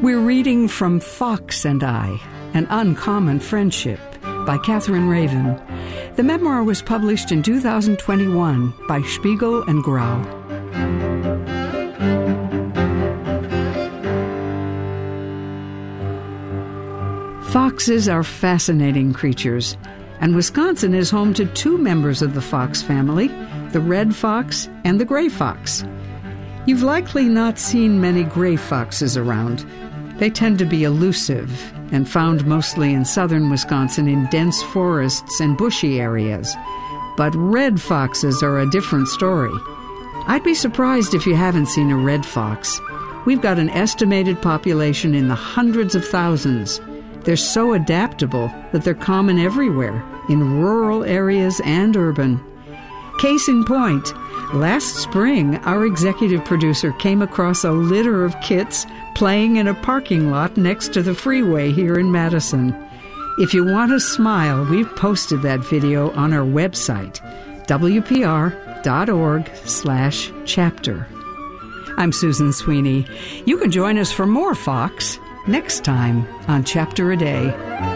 We're reading from Fox and I, An Uncommon Friendship by Catherine Raven. The memoir was published in 2021 by Spiegel and Grau. Foxes are fascinating creatures, and Wisconsin is home to two members of the fox family, the red fox and the gray fox. You've likely not seen many gray foxes around. They tend to be elusive and found mostly in southern Wisconsin in dense forests and bushy areas. But red foxes are a different story. I'd be surprised if you haven't seen a red fox. We've got an estimated population in the hundreds of thousands. They're so adaptable that they're common everywhere, in rural areas and urban. Case in point, last spring, our executive producer came across a litter of kits playing in a parking lot next to the freeway here in Madison. If you want to smile, we've posted that video on our website, wpr.org/chapter. I'm Susan Sweeney. You can join us for more Fox next time on Chapter a Day.